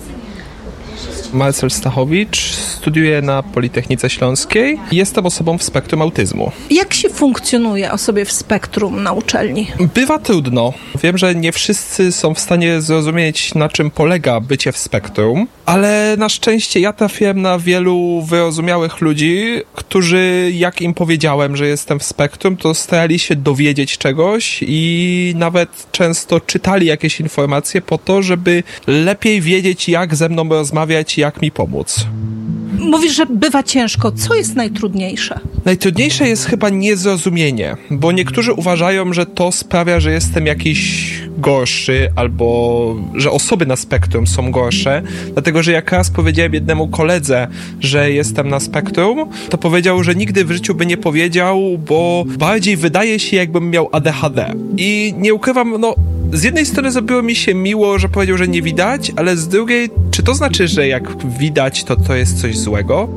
Marcel Stachowicz, studiuję na Politechnice Śląskiej. Jestem osobą w spektrum autyzmu. Jak się funkcjonuje osobie w spektrum na uczelni? Bywa trudno. Wiem, że nie wszyscy są w stanie zrozumieć, na czym polega bycie w spektrum, ale na szczęście ja trafiłem na wielu wyrozumiałych ludzi, którzy, jak im powiedziałem, że jestem w spektrum, to starali się dowiedzieć czegoś i nawet często czytali jakieś informacje po to, żeby lepiej wiedzieć, jak ze mną rozmawiać, jak mi pomóc. Mówisz, że bywa ciężko. Co jest najtrudniejsze? Najtrudniejsze jest chyba niezrozumienie, bo niektórzy uważają, że to sprawia, że jestem jakiś gorszy albo że osoby na spektrum są gorsze, dlatego że jak raz powiedziałem jednemu koledze, że jestem na spektrum, to powiedział, że nigdy w życiu by nie powiedział, bo bardziej wydaje się, jakbym miał A D H D. I nie ukrywam, no z jednej strony zrobiło mi się miło, że powiedział, że nie widać, ale z drugiej, czy to znaczy, że jak widać, to to jest coś złego?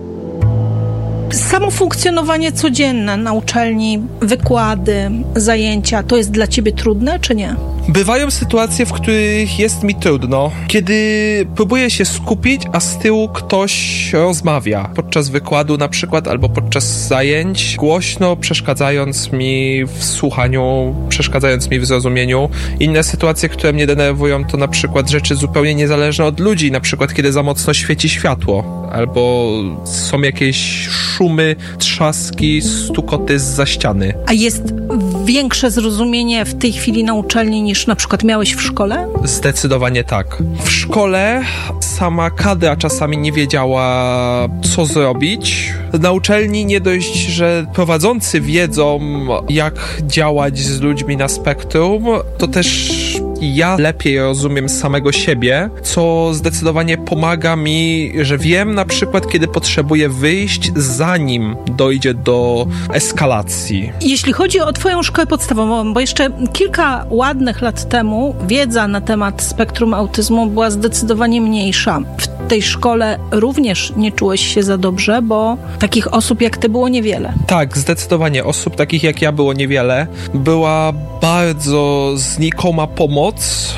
Samo funkcjonowanie codzienne na uczelni, wykłady, zajęcia, to jest dla ciebie trudne, czy nie? Bywają sytuacje, w których jest mi trudno, kiedy próbuję się skupić, a z tyłu ktoś rozmawia podczas wykładu na przykład, albo podczas zajęć, głośno przeszkadzając mi w słuchaniu, przeszkadzając mi w zrozumieniu. Inne sytuacje, które mnie denerwują, to na przykład rzeczy zupełnie niezależne od ludzi, na przykład kiedy za mocno świeci światło, albo są jakieś szumy, trzaski, stukoty zza ściany. A jest większe zrozumienie w tej chwili na uczelni niż na przykład miałeś w szkole? Zdecydowanie tak. W szkole sama kadra czasami nie wiedziała, co zrobić. Na uczelni nie dość, że prowadzący wiedzą, jak działać z ludźmi na spektrum, to też ja lepiej rozumiem samego siebie, co zdecydowanie pomaga mi, że wiem na przykład, kiedy potrzebuję wyjść, zanim dojdzie do eskalacji. Jeśli chodzi o twoją szkołę podstawową, bo jeszcze kilka ładnych lat temu wiedza na temat spektrum autyzmu była zdecydowanie mniejsza. W tej szkole również nie czułeś się za dobrze, bo takich osób jak ty było niewiele. Tak, zdecydowanie. Osób takich jak ja było niewiele. Była bardzo znikoma pomoc.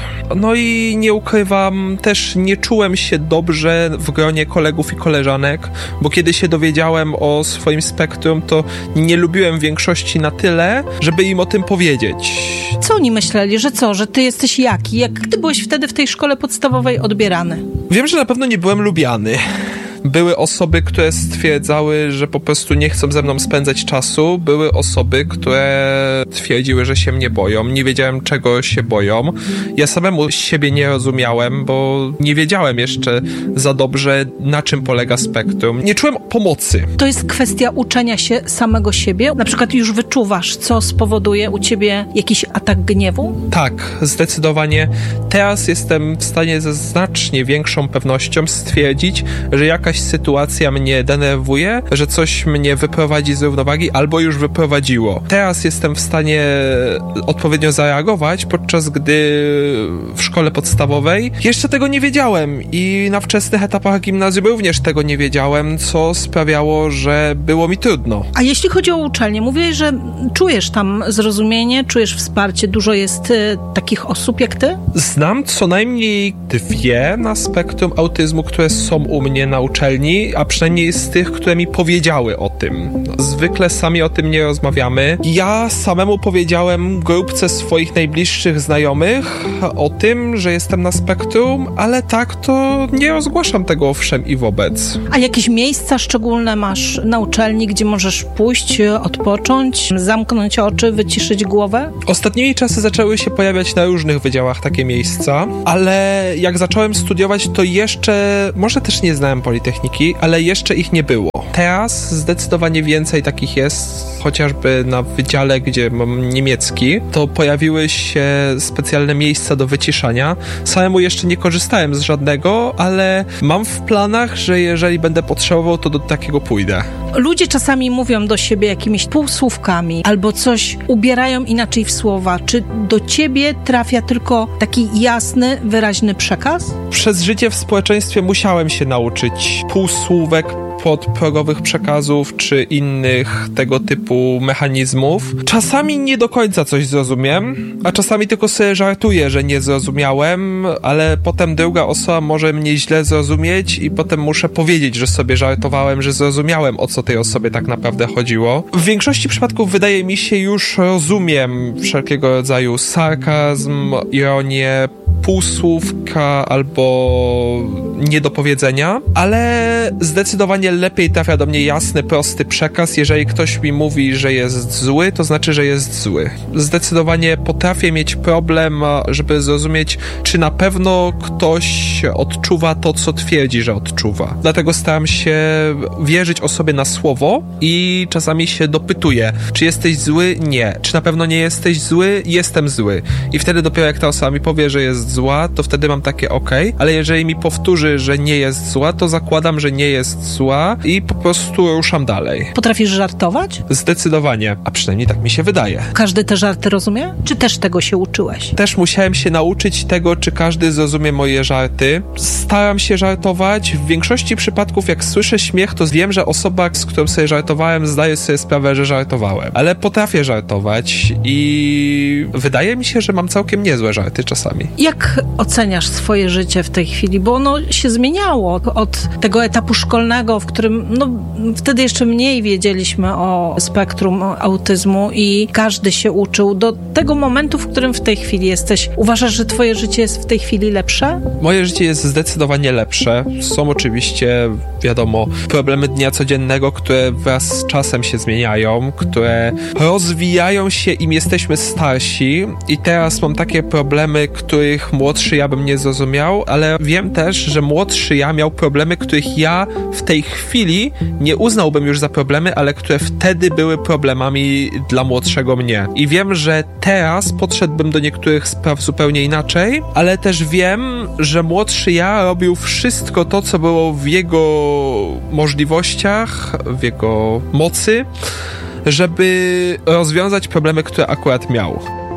No i nie ukrywam, też nie czułem się dobrze w gronie kolegów i koleżanek, bo kiedy się dowiedziałem o swoim spektrum, to nie lubiłem większości na tyle, żeby im o tym powiedzieć. Co oni myśleli? Że co? Że ty jesteś jaki? Jak ty byłeś wtedy w tej szkole podstawowej odbierany? Wiem, że na pewno nie byłem lubiany. Były osoby, które stwierdzały, że po prostu nie chcą ze mną spędzać czasu. Były osoby, które twierdziły, że się mnie boją. Nie wiedziałem, czego się boją. Ja samemu siebie nie rozumiałem, bo nie wiedziałem jeszcze za dobrze, na czym polega spektrum. Nie czułem pomocy. To jest kwestia uczenia się samego siebie? Na przykład już wyczuwasz, co spowoduje u ciebie jakiś atak gniewu? Tak, zdecydowanie. Teraz jestem w stanie ze znacznie większą pewnością stwierdzić, że jakaś jakaś sytuacja mnie denerwuje, że coś mnie wyprowadzi z równowagi albo już wyprowadziło. Teraz jestem w stanie odpowiednio zareagować, podczas gdy w szkole podstawowej jeszcze tego nie wiedziałem i na wczesnych etapach gimnazjum również tego nie wiedziałem, co sprawiało, że było mi trudno. A jeśli chodzi o uczelnię, mówiłeś, że czujesz tam zrozumienie, czujesz wsparcie, dużo jest y, takich osób jak ty? Znam co najmniej dwie na spektrum autyzmu, które są u mnie na uczelni, a przynajmniej z tych, które mi powiedziały o tym. Zwykle sami o tym nie rozmawiamy. Ja samemu powiedziałem grupce swoich najbliższych znajomych o tym, że jestem na spektrum, ale tak to nie rozgłaszam tego owszem i wobec. A jakieś miejsca szczególne masz na uczelni, gdzie możesz pójść, odpocząć, zamknąć oczy, wyciszyć głowę? Ostatnimi czasy zaczęły się pojawiać na różnych wydziałach takie miejsca, ale jak zacząłem studiować, to jeszcze, może też nie znałem Politechniki, ale jeszcze ich nie było. Teraz zdecydowanie więcej takich jest, chociażby na wydziale, gdzie mam niemiecki, to pojawiły się specjalne miejsca do wyciszania. Samemu jeszcze nie korzystałem z żadnego, ale mam w planach, że jeżeli będę potrzebował, to do takiego pójdę. Ludzie czasami mówią do siebie jakimiś półsłówkami albo coś ubierają inaczej w słowa. Czy do ciebie trafia tylko taki jasny, wyraźny przekaz? Przez życie w społeczeństwie musiałem się nauczyć półsłówek, podprogowych przekazów czy innych tego typu mechanizmów. Czasami nie do końca coś zrozumiem, a czasami tylko sobie żartuję, że nie zrozumiałem, ale potem druga osoba może mnie źle zrozumieć i potem muszę powiedzieć, że sobie żartowałem, że zrozumiałem, o co tej osobie tak naprawdę chodziło. W większości przypadków wydaje mi się, już rozumiem wszelkiego rodzaju sarkazm, ironię, półsłówka albo niedopowiedzenia, ale zdecydowanie lepiej trafia do mnie jasny, prosty przekaz. Jeżeli ktoś mi mówi, że jest zły, to znaczy, że jest zły. Zdecydowanie potrafię mieć problem, żeby zrozumieć, czy na pewno ktoś odczuwa to, co twierdzi, że odczuwa. Dlatego staram się wierzyć osobie na słowo i czasami się dopytuję, czy jesteś zły? Nie. Czy na pewno nie jesteś zły? Jestem zły. I wtedy dopiero jak ta osoba mi powie, że jest zła, to wtedy mam takie okej, okay, ale jeżeli mi powtórzy, że nie jest zła, to zakładam, że nie jest zła i po prostu ruszam dalej. Potrafisz żartować? Zdecydowanie, a przynajmniej tak mi się wydaje. Każdy te żarty rozumie? Czy też tego się uczyłeś? Też musiałem się nauczyć tego, czy każdy zrozumie moje żarty. Staram się żartować. W większości przypadków, jak słyszę śmiech, to wiem, że osoba, z którą sobie żartowałem, zdaje sobie sprawę, że żartowałem. Ale potrafię żartować i wydaje mi się, że mam całkiem niezłe żarty czasami. Jak oceniasz swoje życie w tej chwili? Bo ono się zmieniało od tego etapu szkolnego, w którym no, wtedy jeszcze mniej wiedzieliśmy o spektrum autyzmu i każdy się uczył, do tego momentu, w którym w tej chwili jesteś. Uważasz, że twoje życie jest w tej chwili lepsze? Moje życie jest zdecydowanie lepsze. Są oczywiście, wiadomo, problemy dnia codziennego, które wraz z czasem się zmieniają, które rozwijają się, im jesteśmy starsi i teraz mam takie problemy, których młodszy ja bym nie zrozumiał, ale wiem też, że młodszy ja miał problemy, których ja w tej chwili nie uznałbym już za problemy, ale które wtedy były problemami dla młodszego mnie. I wiem, że teraz podszedłbym do niektórych spraw zupełnie inaczej, ale też wiem, że młodszy ja robił wszystko to, co było w jego możliwościach, w jego mocy, żeby rozwiązać problemy, które akurat miał.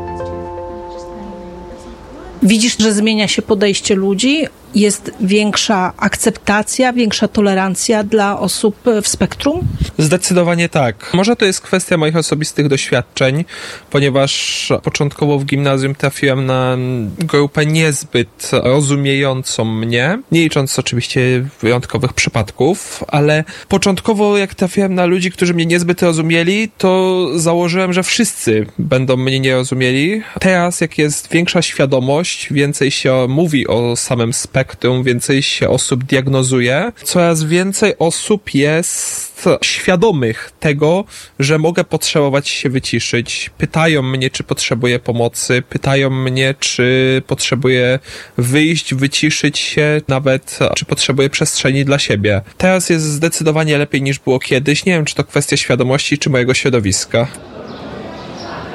Widzisz, że zmienia się podejście ludzi? Jest większa akceptacja, większa tolerancja dla osób w spektrum? Zdecydowanie tak. Może to jest kwestia moich osobistych doświadczeń, ponieważ początkowo w gimnazjum trafiłem na grupę niezbyt rozumiejącą mnie, nie licząc oczywiście wyjątkowych przypadków, ale początkowo jak trafiłem na ludzi, którzy mnie niezbyt rozumieli, to założyłem, że wszyscy będą mnie nie rozumieli. Teraz jak jest większa świadomość, więcej się mówi o samym spektrum, więcej się osób diagnozuje, coraz więcej osób jest świadomych tego, że mogę potrzebować się wyciszyć. Pytają mnie, czy potrzebuję pomocy, pytają mnie, czy potrzebuję wyjść, wyciszyć się, nawet czy potrzebuję przestrzeni dla siebie. Teraz jest zdecydowanie lepiej niż było kiedyś. Nie wiem, czy to kwestia świadomości, czy mojego środowiska.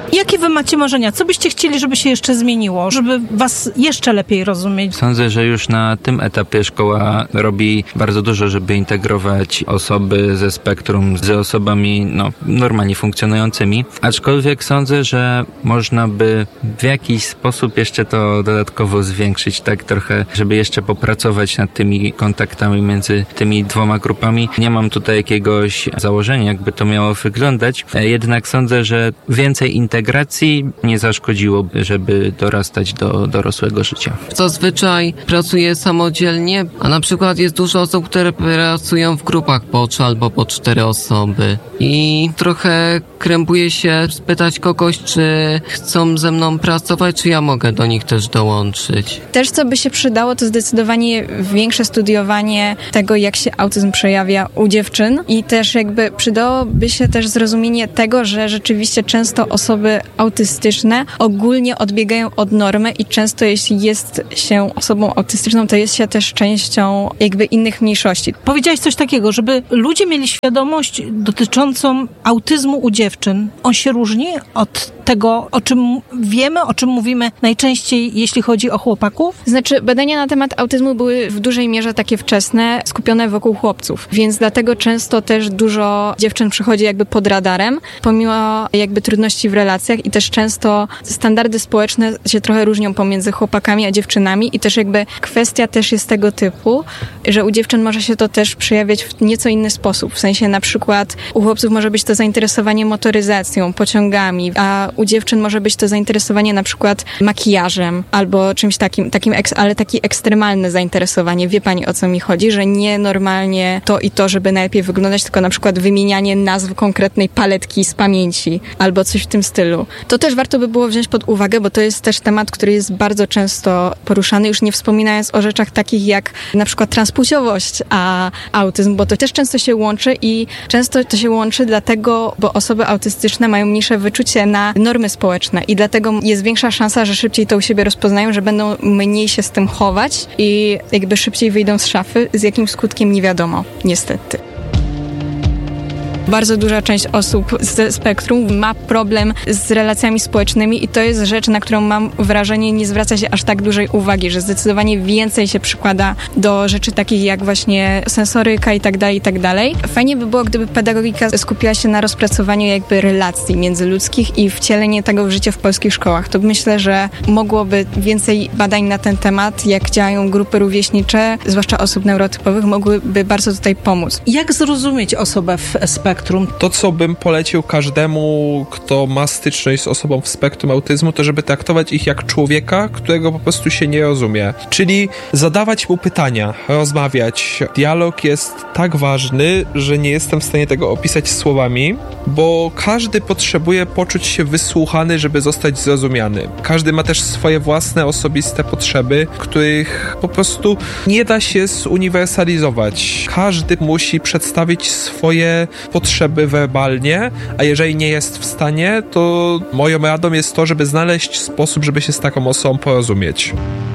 Jakie wy macie marzenia? Co byście chcieli, żeby się jeszcze zmieniło? Żeby was jeszcze lepiej rozumieć? Sądzę, że już na tym etapie szkoła robi bardzo dużo, żeby integrować osoby ze spektrum z osobami no, normalnie funkcjonującymi. Aczkolwiek sądzę, że można by w jakiś sposób jeszcze to dodatkowo zwiększyć, tak trochę, żeby jeszcze popracować nad tymi kontaktami między tymi dwoma grupami. Nie mam tutaj jakiegoś założenia, jakby to miało wyglądać. Jednak sądzę, że więcej integracji nie zaszkodziłoby, żeby dorastać do dorosłego życia. Zazwyczaj pracuję samodzielnie, a na przykład jest dużo osób, które pracują w grupach po trzy albo po cztery osoby i trochę krępuję się spytać kogoś, czy chcą ze mną pracować, czy ja mogę do nich też dołączyć. Też co by się przydało, to zdecydowanie większe studiowanie tego, jak się autyzm przejawia u dziewczyn i też jakby przydałoby się też zrozumienie tego, że rzeczywiście często osoby autystyczne ogólnie odbiegają od normy i często jeśli jest się osobą autystyczną, to jest się też częścią jakby innych mniejszości. Powiedziałeś coś takiego, żeby ludzie mieli świadomość dotyczącą autyzmu u dziewczyn. On się różni od tego, o czym wiemy, o czym mówimy najczęściej, jeśli chodzi o chłopaków? Znaczy, badania na temat autyzmu były w dużej mierze takie wczesne, skupione wokół chłopców, więc dlatego często też dużo dziewczyn przychodzi jakby pod radarem, pomimo jakby trudności w relacjach i też często standardy społeczne się trochę różnią pomiędzy chłopakami a dziewczynami i też jakby kwestia też jest tego typu, że u dziewczyn może się to też przejawiać w nieco inny sposób, w sensie na przykład u chłopców może być to zainteresowanie motoryzacją, pociągami, a u dziewczyn może być to zainteresowanie na przykład makijażem albo czymś takim, takim eks, ale takie ekstremalne zainteresowanie. Wie pani, o co mi chodzi? Że nie normalnie to i to, żeby najlepiej wyglądać, tylko na przykład wymienianie nazw konkretnej paletki z pamięci albo coś w tym stylu. To też warto by było wziąć pod uwagę, bo to jest też temat, który jest bardzo często poruszany, już nie wspominając o rzeczach takich jak na przykład transpłciowość, a autyzm, bo to też często się łączy i często to się łączy dlatego, bo osoby autystyczne mają mniejsze wyczucie na normy społeczne i dlatego jest większa szansa, że szybciej to u siebie rozpoznają, że będą mniej się z tym chować i jakby szybciej wyjdą z szafy, z jakim skutkiem nie wiadomo, niestety. Bardzo duża część osób ze spektrum ma problem z relacjami społecznymi i to jest rzecz, na którą mam wrażenie nie zwraca się aż tak dużej uwagi, że zdecydowanie więcej się przykłada do rzeczy takich jak właśnie sensoryka i tak dalej, i tak dalej. Fajnie by było, gdyby pedagogika skupiła się na rozpracowaniu jakby relacji międzyludzkich i wcielenie tego w życie w polskich szkołach. To myślę, że mogłoby więcej badań na ten temat, jak działają grupy rówieśnicze, zwłaszcza osób neurotypowych, mogłyby bardzo tutaj pomóc. Jak zrozumieć osobę w spektrum? To, co bym polecił każdemu, kto ma styczność z osobą w spektrum autyzmu, to żeby traktować ich jak człowieka, którego po prostu się nie rozumie. Czyli zadawać mu pytania, rozmawiać. Dialog jest tak ważny, że nie jestem w stanie tego opisać słowami, bo każdy potrzebuje poczuć się wysłuchany, żeby zostać zrozumiany. Każdy ma też swoje własne, osobiste potrzeby, których po prostu nie da się zuniwersalizować. Każdy musi przedstawić swoje potrzeby werbalnie, a jeżeli nie jest w stanie, to moją radą jest to, żeby znaleźć sposób, żeby się z taką osobą porozumieć.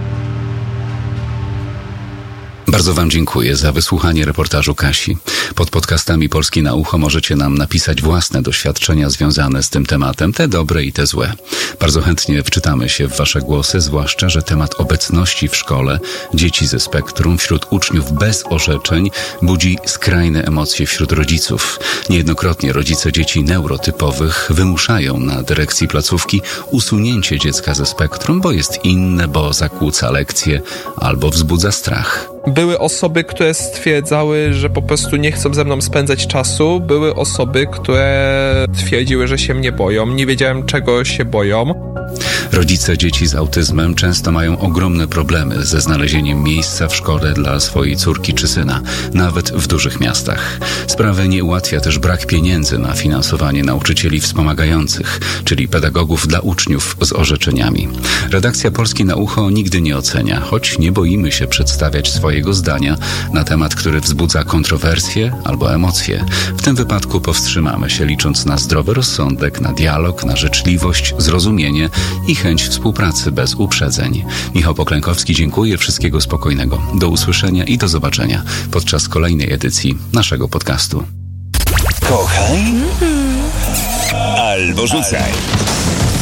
Bardzo wam dziękuję za wysłuchanie reportażu Kasi. Pod podcastami Polski na Ucho możecie nam napisać własne doświadczenia związane z tym tematem, te dobre i te złe. Bardzo chętnie wczytamy się w wasze głosy, zwłaszcza, że temat obecności w szkole dzieci ze spektrum wśród uczniów bez orzeczeń budzi skrajne emocje wśród rodziców. Niejednokrotnie rodzice dzieci neurotypowych wymuszają na dyrekcji placówki usunięcie dziecka ze spektrum, bo jest inne, bo zakłóca lekcje albo wzbudza strach. Były osoby, które stwierdzały, że po prostu nie chcą ze mną spędzać czasu. Były osoby, które twierdziły, że się mnie boją. Nie wiedziałem, czego się boją. Rodzice dzieci z autyzmem często mają ogromne problemy ze znalezieniem miejsca w szkole dla swojej córki czy syna, nawet w dużych miastach. Sprawę nie ułatwia też brak pieniędzy na finansowanie nauczycieli wspomagających, czyli pedagogów dla uczniów z orzeczeniami. Redakcja Polski na Ucho nigdy nie ocenia, choć nie boimy się przedstawiać swojego zdania na temat, który wzbudza kontrowersje albo emocje. W tym wypadku powstrzymamy się, licząc na zdrowy rozsądek, na dialog, na życzliwość, zrozumienie i chęć współpracy bez uprzedzeń. Michał Poklękowski, dziękuję, wszystkiego spokojnego. Do usłyszenia i do zobaczenia podczas kolejnej edycji naszego podcastu. Kochaj albo rzucaj.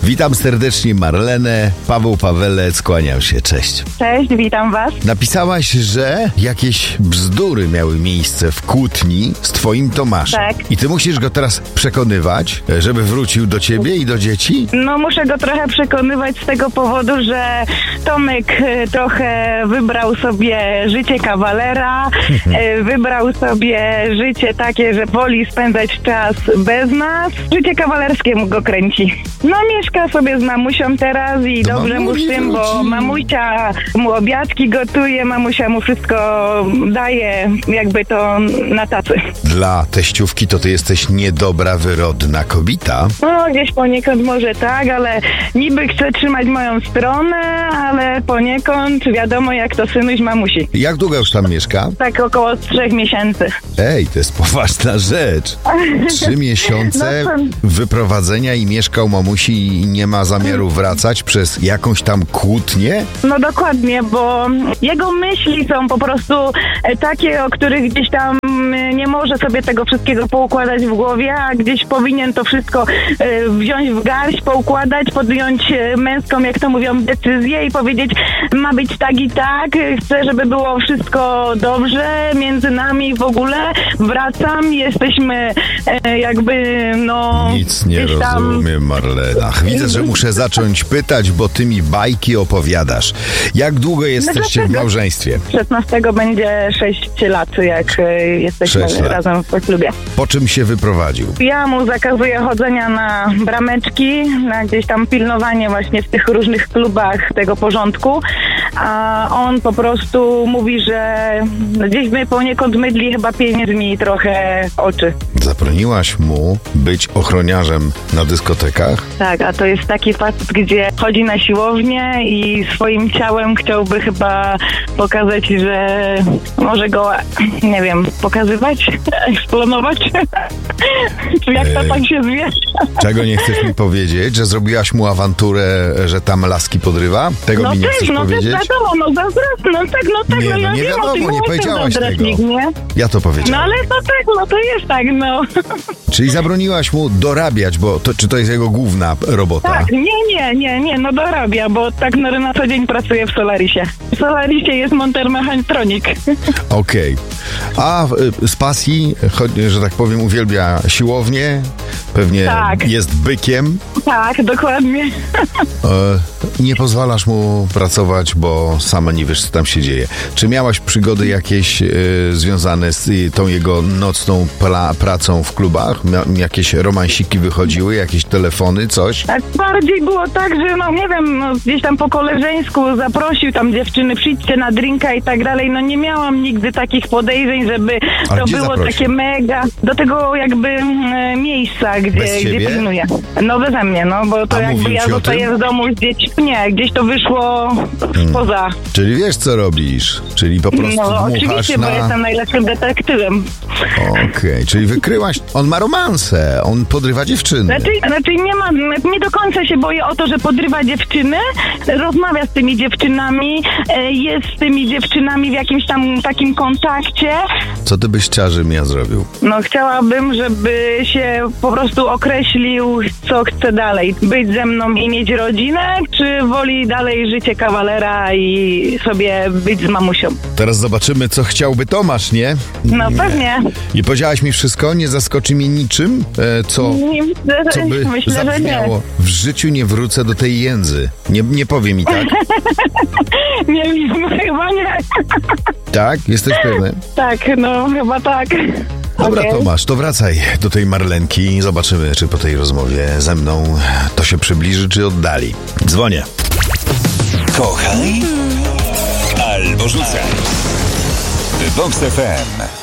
Witam serdecznie Marlenę. Paweł Pawelec, kłaniam się. Cześć. Cześć, witam was. Napisałaś, że jakieś bzdury miały miejsce w kłótni z twoim Tomaszem. Tak. I ty musisz go teraz przekonywać, żeby wrócił do ciebie i do dzieci? No muszę go trochę przekonywać z tego powodu, że Tomek trochę wybrał sobie życie kawalera, wybrał sobie życie takie, że woli spędzać czas bez nas. Życie kawalerskie mu go kręci. No mieszka sobie z mamusią teraz i Do dobrze mu z tym, bo mamusia mu obiadki gotuje, mamusia mu wszystko daje, jakby to na tacy. Dla teściówki to ty jesteś niedobra, wyrodna kobieta. No gdzieś poniekąd może tak, ale niby chce trzymać moją stronę, ale poniekąd wiadomo jak to synuś mamusi. Jak długo już tam mieszka? Tak około trzech miesięcy. Ej, to jest poważna rzecz. Trzy miesiące No to- wyprowadzenia i mieszkał mamusi i nie ma zamiaru wracać przez jakąś tam kłótnię? No dokładnie, bo jego myśli są po prostu e, takie, o których gdzieś tam e, nie może sobie tego wszystkiego poukładać w głowie, a gdzieś powinien to wszystko e, wziąć w garść, poukładać, podjąć e, męską, jak to mówią, decyzję i powiedzieć, ma być tak i tak, chcę, żeby było wszystko dobrze między nami w ogóle, wracam, jesteśmy e, jakby, no... Nic nie gdzieś tam... rozumiem, Marlena. Widzę, że muszę zacząć pytać, bo ty mi bajki opowiadasz. Jak długo jesteście w małżeństwie? szesnastego będzie sześć lat, jak e, jesteśmy Sześć lat. razem w klubie. Po czym się wyprowadził? Ja mu zakazuję chodzenia na brameczki, na gdzieś tam pilnowanie właśnie w tych różnych klubach tego porządku, a on po prostu mówi, że gdzieś mnie poniekąd mydli chyba pieniędzmi trochę oczy. Zabroniłaś mu być ochroniarzem na dyskotekach? Tak, a to jest taki facet, gdzie chodzi na siłownię i swoim ciałem chciałby chyba pokazać, że może go, nie wiem, pokazywać, eksponować. Czy jak to tak się zwie? Czego nie chcesz mi powiedzieć? Że zrobiłaś mu awanturę, że tam laski podrywa? Tego No mi nie też, chcesz no powiedzieć? też wiadomo, no zazdrosny, no tak, no tak, Nie, no no ja nie wiem o wiadomo, tym, nie bo jestem powiedziałaś zazdrosnik, tego. nie? Ja to powiedziałem. No ale to tak, no to jest tak, no. Czyli zabroniłaś mu dorabiać, bo to, czy to jest jego główna robota? Tak, nie, nie, nie, nie, no dorabia, bo tak no, na co dzień pracuje w Solarisie. W Solarisie jest monter mechatronik. Okej. A y, z pasji, choć, że tak powiem, uwielbia siłownię, pewnie Tak. jest bykiem. Tak, dokładnie. E, nie pozwalasz mu pracować, bo sama nie wiesz, co tam się dzieje. Czy miałaś przygody jakieś e, związane z y, tą jego nocną pla- pracą w klubach? Mia- jakieś romansiki wychodziły, jakieś telefony, coś? Tak bardziej było tak, że no nie wiem, no, gdzieś tam po koleżeńsku zaprosił tam dziewczyny, przyjdźcie na drinka i tak dalej. No nie miałam nigdy takich podejrzeń, żeby A to gdzie było zaprosił? takie mega, do tego jakby e, miejsca, gdzie, Bez gdzie ciebie? pilnuję. No beze mnie, no bo to A jakby mówił ja ci o zostaję tym? w domu z dziećmi. Nie, gdzieś to wyszło Hmm. spoza. Czyli wiesz, co robisz? Czyli po prostu No dmuchasz oczywiście, na... bo jestem najlepszym detektywem. Okej, czyli wykryłaś... On ma romanse, on podrywa dziewczyny. Znaczy, znaczy nie ma, nie do końca się boję o to, że podrywa dziewczyny, rozmawia z tymi dziewczynami, e, jest z tymi dziewczynami w jakimś tam takim kontakcie. Co ty byś chciała, żebym ja zrobił? No chciałabym, żeby się po prostu określił, co chce dalej. Być ze mną i mieć rodzinę, czy woli dalej życie kawalera i sobie być z mamusią. Teraz zobaczymy, co chciałby Tomasz, nie? No pewnie. I powiedziałaś mi wszystko? Nie zaskoczy mnie niczym? E, co, Nie, myślę, co by myślę, że nie. zabrzmiało? W życiu nie wrócę do tej jędzy. Nie, nie powie mi tak. Nie wiem, chyba nie. Tak? Jesteś pewny? Tak, no chyba tak. Dobra, Okej. Tomasz, to wracaj do tej Marlenki. Zobaczymy, czy po tej rozmowie ze mną to się przybliży, czy oddali. Dzwonię. Kochaj albo rzucaj. Vox F M.